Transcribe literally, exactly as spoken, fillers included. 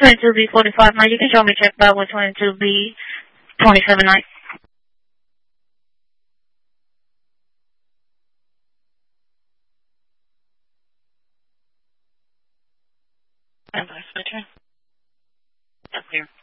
twenty-two B forty-five nine. You can show me check back with twenty-two B twenty-seven nine. And vice versa. Up here.